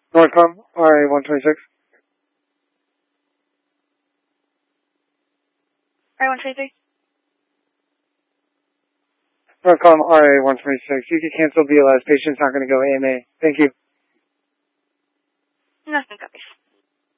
Northcom, RA-126. RA-126. Northcom, RA-126. You can cancel BLS. Patient's not going to go AMA. Thank you. Nothing copies.